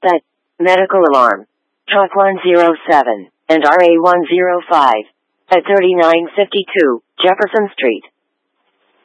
Suspect. Medical alarm. Truck 107 and RA 105 at 3952 Jefferson Street.